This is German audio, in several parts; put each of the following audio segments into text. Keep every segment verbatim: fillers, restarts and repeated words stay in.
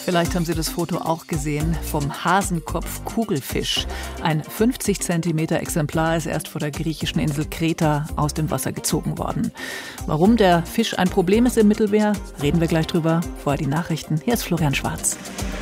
Vielleicht haben Sie das Foto auch gesehen vom Hasenkopf-Kugelfisch. Ein fünfzig Zentimeter Exemplar ist erst vor der griechischen Insel Kreta aus dem Wasser gezogen worden. Warum der Fisch ein Problem ist im Mittelmeer, reden wir gleich drüber. Vorher die Nachrichten. Hier ist Florian Schwarz.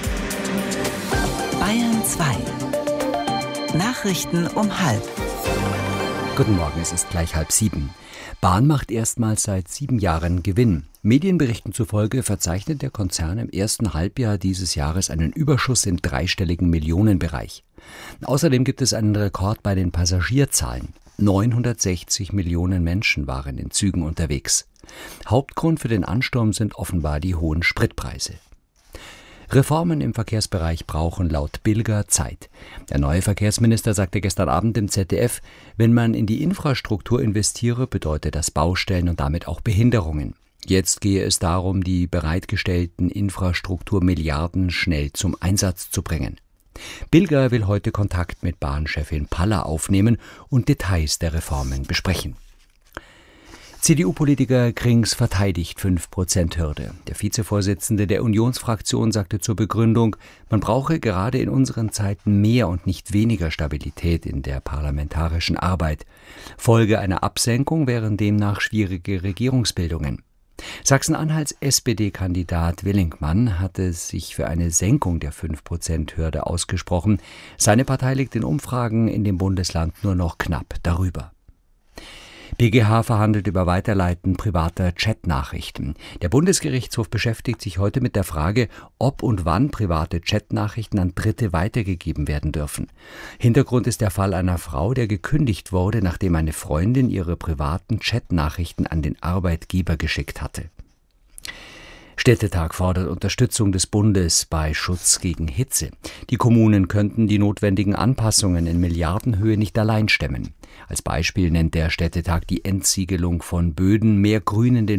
Bayern zwei. Nachrichten um halb. Guten Morgen, es ist gleich halb sieben. Bahn macht erstmals seit sieben Jahren Gewinn. Medienberichten zufolge verzeichnet der Konzern im ersten Halbjahr dieses Jahres einen Überschuss im dreistelligen Millionenbereich. Außerdem gibt es einen Rekord bei den Passagierzahlen. neunhundertsechzig Millionen Menschen waren in Zügen unterwegs. Hauptgrund für den Ansturm sind offenbar die hohen Spritpreise. Reformen im Verkehrsbereich brauchen laut Bilger Zeit. Der neue Verkehrsminister sagte gestern Abend im Z D F, wenn man in die Infrastruktur investiere, bedeutet das Baustellen und damit auch Behinderungen. Jetzt gehe es darum, die bereitgestellten Infrastrukturmilliarden schnell zum Einsatz zu bringen. Bilger will heute Kontakt mit Bahnchefin Paller aufnehmen und Details der Reformen besprechen. C D U-Politiker Krings verteidigt fünf Prozent Hürde. Der Vizevorsitzende der Unionsfraktion sagte zur Begründung, man brauche gerade in unseren Zeiten mehr und nicht weniger Stabilität in der parlamentarischen Arbeit. Folge einer Absenkung wären demnach schwierige Regierungsbildungen. Sachsen-Anhalts S P D-Kandidat Willingmann hatte sich für eine Senkung der fünf Prozent Hürde ausgesprochen. Seine Partei liegt in Umfragen in dem Bundesland nur noch knapp darüber. B G H verhandelt über Weiterleiten privater Chatnachrichten. Der Bundesgerichtshof beschäftigt sich heute mit der Frage, ob und wann private Chatnachrichten an Dritte weitergegeben werden dürfen. Hintergrund ist der Fall einer Frau, der gekündigt wurde, nachdem eine Freundin ihre privaten Chatnachrichten an den Arbeitgeber geschickt hatte. Städtetag fordert Unterstützung des Bundes bei Schutz gegen Hitze. Die Kommunen könnten die notwendigen Anpassungen in Milliardenhöhe nicht allein stemmen. Als Beispiel nennt der Städtetag die Entsiegelung von Böden, mehr Grün in den